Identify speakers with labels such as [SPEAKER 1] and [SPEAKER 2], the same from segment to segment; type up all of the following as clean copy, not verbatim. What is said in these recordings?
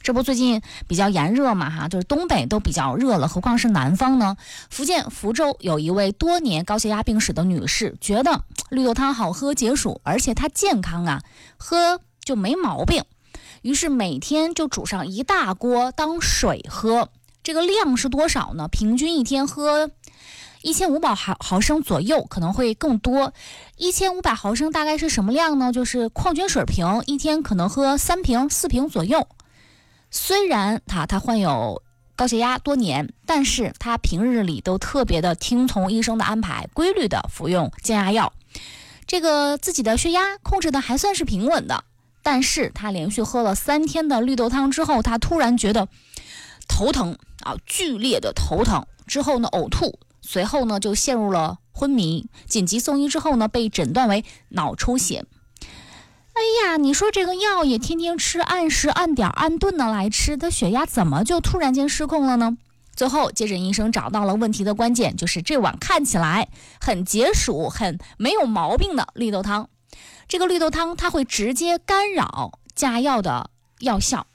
[SPEAKER 1] 这不最近比较炎热嘛哈，就是东北都比较热了，何况是南方呢？福建福州有一位多年高血压病史的女士，觉得绿豆汤好喝解暑，而且它健康啊，喝就没毛病。于是每天就煮上一大锅当水喝，这个量是多少呢？平均一天喝1500毫升左右，可能会更多。1500毫升大概是什么量呢？就是矿泉水瓶，一天可能喝3瓶4瓶左右。虽然他患有高血压多年，但是他平日里都特别的听从医生的安排，规律的服用降压药，这个自己的血压控制的还算是平稳的。但是他连续喝了3天的绿豆汤之后，他突然觉得头疼啊，剧烈的头疼，之后呢呕吐，随后呢就陷入了昏迷，紧急送医之后呢被诊断为脑出血。哎呀，你说这个药也天天吃，按时按点按顿的来吃，他血压怎么就突然间失控了呢？最后接诊医生找到了问题的关键，就是这碗看起来很解暑很没有毛病的绿豆汤。这个绿豆汤它会直接干扰降压药的药效。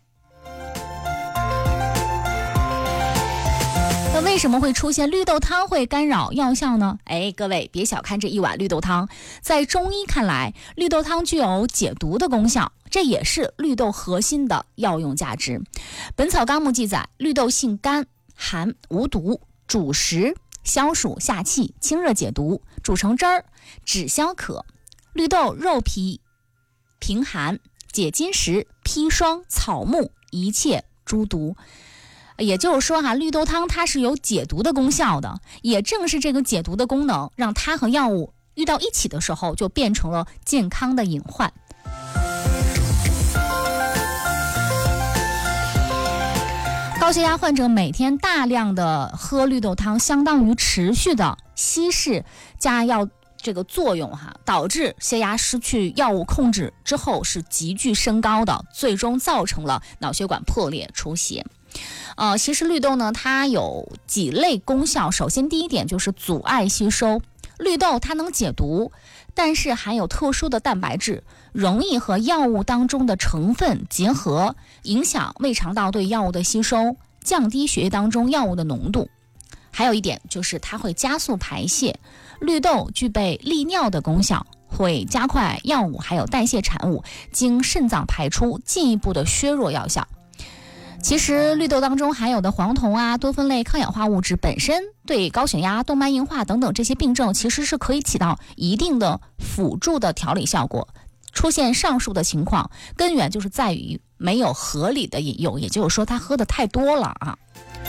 [SPEAKER 1] 那为什么会出现绿豆汤会干扰药效呢？各位别小看这一碗绿豆汤，在中医看来，绿豆汤具有解毒的功效，这也是绿豆核心的药用价值。本草纲目记载，绿豆性甘寒无毒，主食，消暑下气，清热解毒，煮成汁儿，止消渴。绿豆肉皮平寒，解金石，砒霜，草木，一切诸毒。也就是说绿豆汤它是有解毒的功效的，也正是这个解毒的功能，让它和药物遇到一起的时候，就变成了健康的隐患。高血压患者每天大量的喝绿豆汤，相当于持续的稀释降压药这个作用导致血压失去药物控制之后是急剧升高的，最终造成了脑血管破裂出血。其实绿豆呢，它有几类功效。首先第一点就是阻碍吸收，绿豆它能解毒，但是含有特殊的蛋白质，容易和药物当中的成分结合，影响胃肠道对药物的吸收，降低血液当中药物的浓度。还有一点就是它会加速排泄，绿豆具备利尿的功效，会加快药物还有代谢产物经肾脏排出，进一步的削弱药效。其实绿豆当中含有的黄酮多酚类抗氧化物质本身对高血压、动脉硬化等等这些病症其实是可以起到一定的辅助的调理效果。出现上述的情况，根源就是在于没有合理的饮用，也就是说他喝的太多了啊。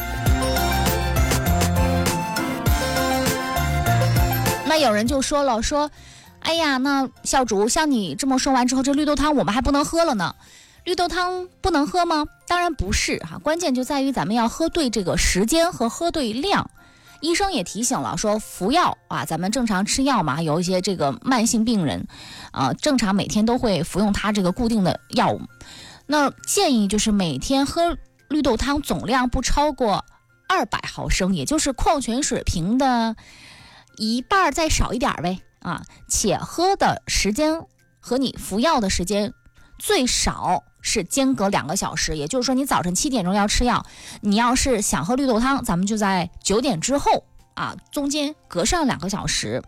[SPEAKER 1] 那有人就说了，哎呀，那校主像你这么说完之后，这绿豆汤我们还不能喝了呢？绿豆汤不能喝吗？当然不是关键就在于咱们要喝对这个时间和喝对量。医生也提醒了，说服药咱们正常吃药嘛，有一些这个慢性病人正常每天都会服用它这个固定的药物。那建议就是每天喝绿豆汤总量不超过200毫升，也就是矿泉水瓶的一半再少一点呗且喝的时间和你服药的时间最少是间隔2个小时，也就是说你早晨7点钟要吃药，你要是想喝绿豆汤，咱们就在9点之后中间隔上2个小时，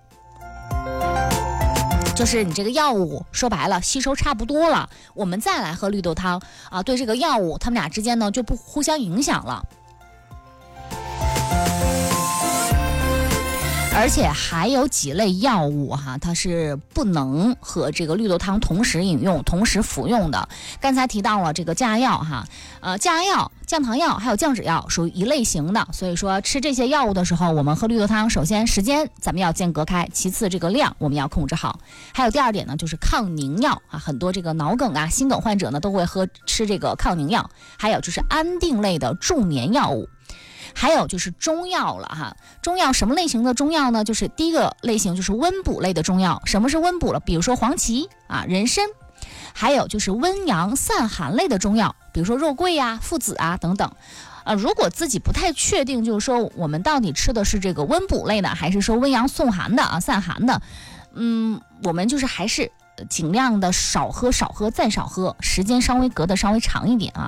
[SPEAKER 1] 就是你这个药物说白了吸收差不多了，我们再来喝绿豆汤对这个药物它们俩之间呢就不互相影响了。而且还有几类药物它是不能和这个绿豆汤同时饮用、同时服用的。刚才提到了这个降压药降压药、降糖药还有降脂药属于一类型的，所以说吃这些药物的时候，我们喝绿豆汤，首先时间咱们要间隔开，其次这个量我们要控制好。还有第二点呢，就是抗凝药很多这个脑梗心梗患者呢都会吃这个抗凝药，还有就是安定类的助眠药物。还有就是中药了中药什么类型的中药呢？就是第一个类型就是温补类的中药。什么是温补了？比如说黄芪人参。还有就是温阳散寒类的中药，比如说肉桂附子等等。如果自己不太确定，就是说我们到底吃的是这个温补类的，还是说温阳送寒的散寒的，我们就是还是尽量的少喝再少喝，时间稍微隔得稍微长一点